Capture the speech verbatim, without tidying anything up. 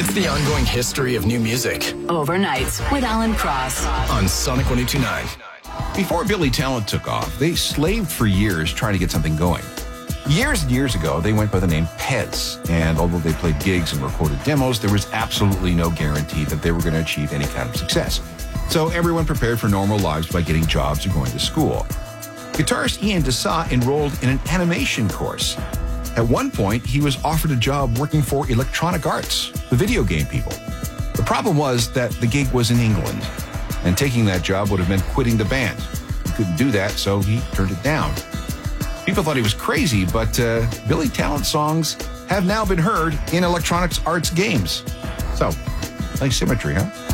It's the ongoing history of new music. Overnights with Alan Cross. On Sonic one oh two point nine. Before Billy Talent took off, they slaved for years trying to get something going. Years and years ago, they went by the name Peds, and although they played gigs and recorded demos, there was absolutely no guarantee that they were going to achieve any kind of success. So everyone prepared for normal lives by getting jobs or going to school. Guitarist Ian D'Sa enrolled in an animation course. At one point, he was offered a job working for Electronic Arts, the video game people. The problem was that the gig was in England, and taking that job would have meant quitting the band. He couldn't do that, so he turned it down. People thought he was crazy, but uh, Billy Talent songs have now been heard in Electronic Arts games. So, nice symmetry, huh?